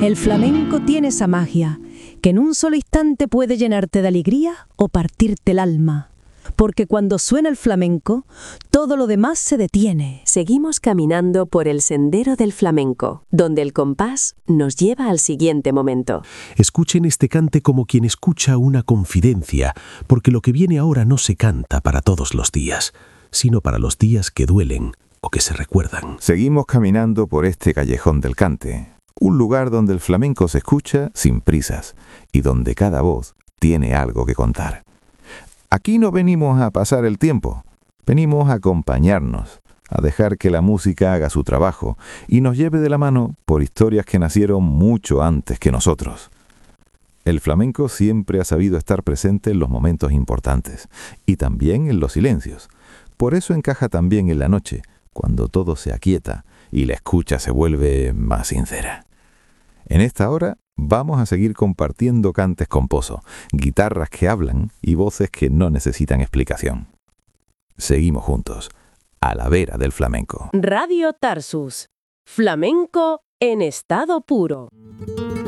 El flamenco tiene esa magia, que en un solo instante puede llenarte de alegría o partirte el alma. Porque cuando suena el flamenco, todo lo demás se detiene. Seguimos caminando por el sendero del flamenco, donde el compás nos lleva al siguiente momento. Escuchen este cante como quien escucha una confidencia, porque lo que viene ahora no se canta para todos los días, sino para los días que duelen o que se recuerdan. Seguimos caminando por este callejón del cante, un lugar donde el flamenco se escucha sin prisas y donde cada voz tiene algo que contar. Aquí no venimos a pasar el tiempo, venimos a acompañarnos, a dejar que la música haga su trabajo y nos lleve de la mano por historias que nacieron mucho antes que nosotros. El flamenco siempre ha sabido estar presente en los momentos importantes y también en los silencios. Por eso encaja también en la noche, cuando todo se aquieta y la escucha se vuelve más sincera. En esta hora vamos a seguir compartiendo cantes con pozo, guitarras que hablan y voces que no necesitan explicación. Seguimos juntos, a la vera del flamenco. Radio Tarsus. Flamenco en estado puro.